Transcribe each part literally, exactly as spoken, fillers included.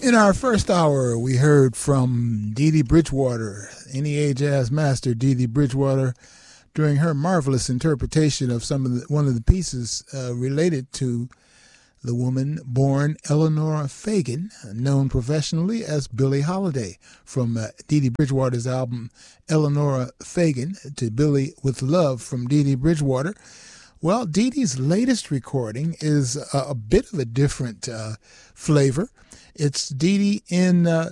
In our first hour, we heard from Dee Dee Bridgewater, N E A jazz master Dee Dee Bridgewater, during her marvelous interpretation of some of the, one of the pieces uh, related to the woman born Eleanor Fagan, known professionally as Billie Holiday, from uh, Dee Dee Bridgewater's album Eleanor Fagan to Billie with Love from Dee Dee Bridgewater. Well, Dee Dee's latest recording is a, a bit of a different uh, flavor. It's Dee Dee in uh,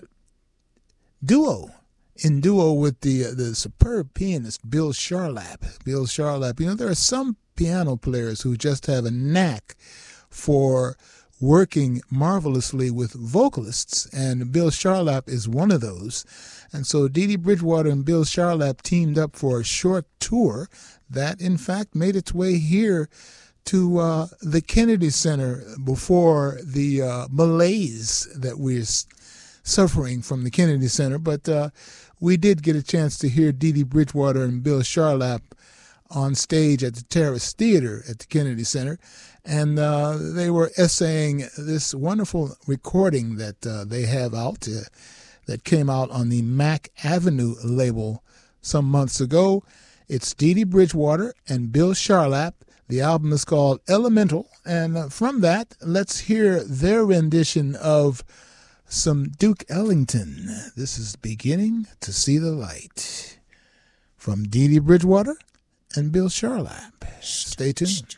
duo, in duo with the uh, the superb pianist Bill Charlap. Bill Charlap. You know, there are some piano players who just have a knack for working marvelously with vocalists, and Bill Charlap is one of those. And so Dee Dee Bridgewater and Bill Charlap teamed up for a short tour that, in fact, made its way here to uh, the Kennedy Center before the uh, malaise that we're suffering from the Kennedy Center. But uh, we did get a chance to hear Dee Dee Bridgewater and Bill Charlap on stage at the Terrace Theater at the Kennedy Center. And uh, they were essaying this wonderful recording that uh, they have out uh, that came out on the Mack Avenue label some months ago. It's Dee Dee Bridgewater and Bill Charlap. The album is called Elemental, and from that, let's hear their rendition of some Duke Ellington. This is Beginning to See the Light from Dee Dee Bridgewater and Bill Charlap. Stay tuned.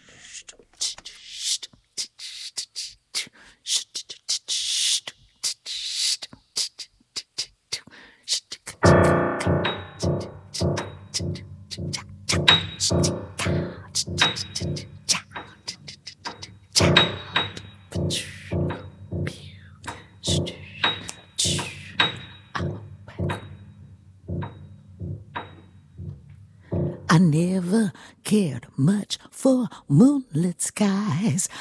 I never cared much for moonlit skies.